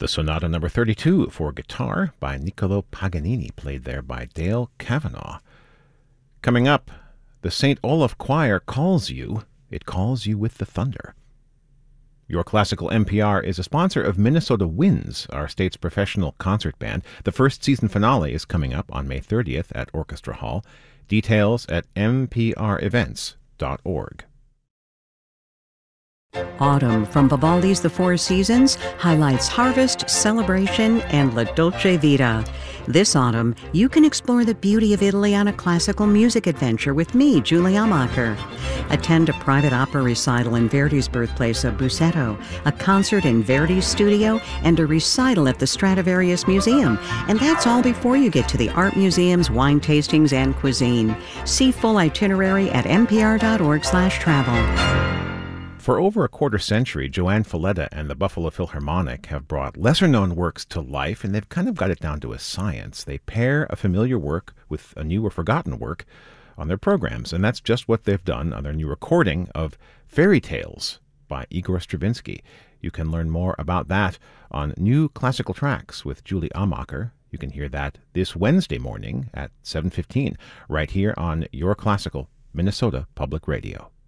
The Sonata Number 32 for guitar by Niccolò Paganini, played there by Dale Kavanaugh. Coming up, the St. Olaf Choir calls you. It calls you with the thunder. Your Classical NPR is a sponsor of Minnesota Winds, our state's professional concert band. The first season finale is coming up on May 30th at Orchestra Hall. Details at mprevents.org. Autumn from Vivaldi's The Four Seasons highlights harvest, celebration, and La Dolce Vita. This autumn, you can explore the beauty of Italy on a classical music adventure with me, Julie Amacher. Attend a private opera recital in Verdi's birthplace of Busseto, a concert in Verdi's studio, and a recital at the Stradivarius Museum. And that's all before you get to the art museums, wine tastings, and cuisine. See full itinerary at npr.org/travel. For over a quarter century, Joanne Falletta and the Buffalo Philharmonic have brought lesser-known works to life, and they've kind of got it down to a science. They pair a familiar work with a new or forgotten work on their programs, and that's just what they've done on their new recording of Fairy Tales by Igor Stravinsky. You can learn more about that on New Classical Tracks with Julie Amacher. You can hear that this Wednesday morning at 7:15 right here on Your Classical Minnesota Public Radio.